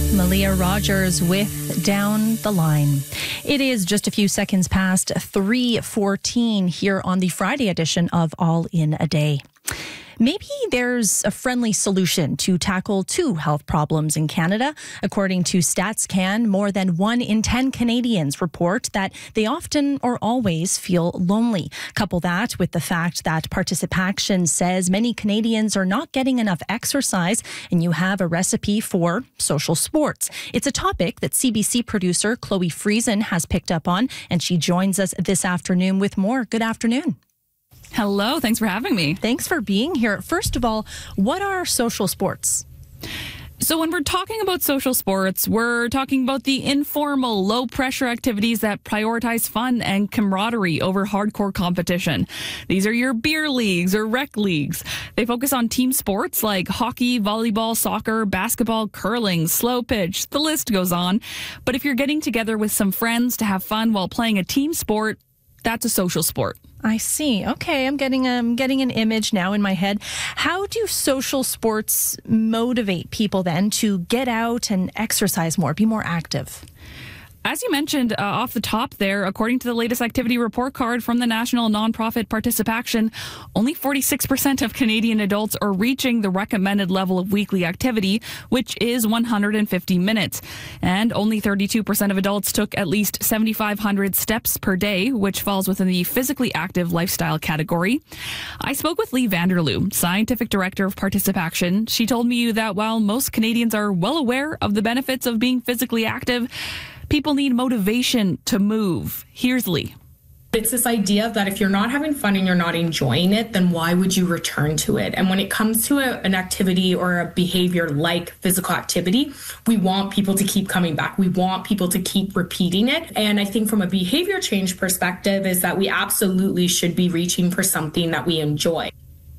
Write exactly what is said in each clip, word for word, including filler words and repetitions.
Malia Rogers with Down the Line. It is just a few seconds past three fourteen here on the Friday edition of All in a Day. Maybe there's a friendly solution to tackle two health problems in Canada. According to StatsCan, more than one in ten Canadians report that they often or always feel lonely. Couple that with the fact that Participation says many Canadians are not getting enough exercise, and you have a recipe for social sports. It's a topic that C B C producer Chloe Friesen has picked up on, and she joins us this afternoon with more. Good afternoon. Hello, thanks for having me. Thanks for being here. First of all, what are social sports? So when we're talking about social sports, we're talking about the informal, low-pressure activities that prioritize fun and camaraderie over hardcore competition. These are your beer leagues or rec leagues. They focus on team sports like hockey, volleyball, soccer, basketball, curling, slow pitch. The list goes on. But if you're getting together with some friends to have fun while playing a team sport, that's a social sport. I see. Okay, I'm getting um getting an image now in my head. How do social sports motivate people then to get out and exercise more, be more active? As you mentioned uh, off the top there, according to the latest activity report card from the national nonprofit Participation, only forty-six percent of Canadian adults are reaching the recommended level of weekly activity, which is one hundred fifty minutes. And only thirty-two percent of adults took at least seven thousand five hundred steps per day, which falls within the physically active lifestyle category. I spoke with Lee Vanderloo, scientific director of Participation. She told me that while most Canadians are well aware of the benefits of being physically active, people need motivation to move. Here's Lee. It's this idea that if you're not having fun and you're not enjoying it, then why would you return to it? And when it comes to a, an activity or a behavior like physical activity, we want people to keep coming back. We want people to keep repeating it. And I think from a behavior change perspective is that we absolutely should be reaching for something that we enjoy.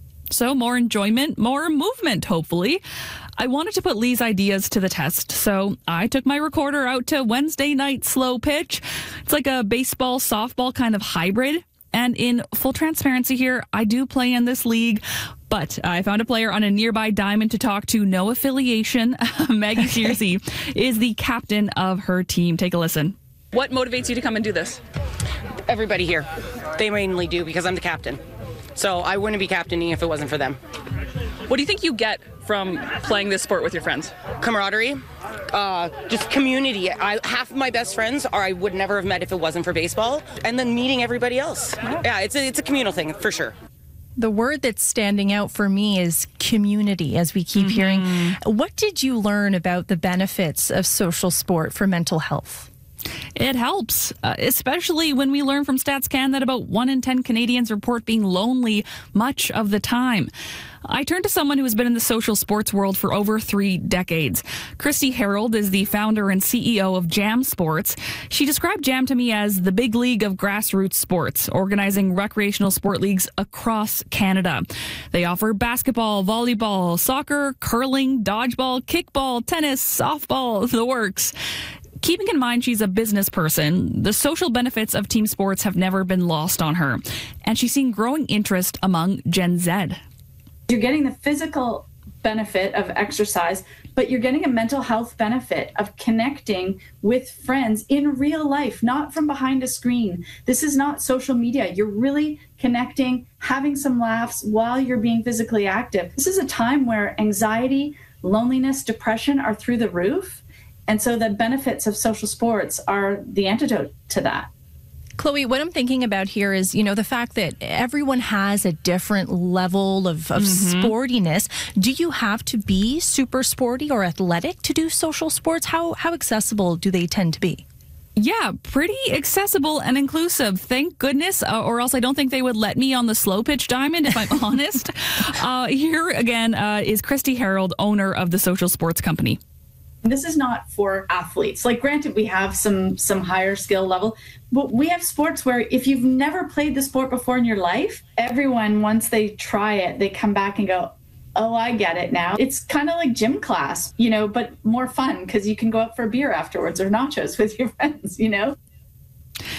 So more enjoyment, more movement, hopefully. I wanted to put Lee's ideas to the test, so I took my recorder out to Wednesday night slow pitch. It's like a baseball, softball kind of hybrid. And in full transparency here, I do play in this league, but I found a player on a nearby diamond to talk to. No affiliation. Maggie Searcy is the captain of her team. Take a listen. What motivates you to come and do this? Everybody here. They mainly do because I'm the captain. So I wouldn't be captaining if it wasn't for them. What do you think you get from playing this sport with your friends? Camaraderie, uh, just community. I, half of my best friends are I would never have met if it wasn't for baseball. And then meeting everybody else. Yeah, it's a, it's a communal thing for sure. The word that's standing out for me is community, as we keep mm-hmm. hearing. What did you learn about the benefits of social sport for mental health? It helps, uh, especially when we learn from StatsCan that about one in ten Canadians report being lonely much of the time. I turned to someone who has been in the social sports world for over three decades. Christy Harold is the founder and C E O of Jam Sports. She described Jam to me as the big league of grassroots sports, organizing recreational sport leagues across Canada. They offer basketball, volleyball, soccer, curling, dodgeball, kickball, tennis, softball, the works. Keeping in mind she's a business person, the social benefits of team sports have never been lost on her. And she's seen growing interest among Gen Z. You're getting the physical benefit of exercise, but you're getting a mental health benefit of connecting with friends in real life, not from behind a screen. This is not social media. You're really connecting, having some laughs while you're being physically active. This is a time where anxiety, loneliness, depression are through the roof. And so the benefits of social sports are the antidote to that. Chloe, what I'm thinking about here is, you know, the fact that everyone has a different level of, of mm-hmm. sportiness. Do you have to be super sporty or athletic to do social sports? How, how accessible do they tend to be? Yeah, pretty accessible and inclusive. Thank goodness, uh, or else I don't think they would let me on the slow pitch diamond, if I'm honest. Uh, here again uh, is Christy Harold, owner of the Social Sports Company. This is not for athletes. Like, granted, we have some some higher skill level, but we have sports where if you've never played the sport before in your life, everyone, once they try it, they come back and go, oh, I get it now. It's kind of like gym class, you know, but more fun because you can go out for a beer afterwards or nachos with your friends, you know?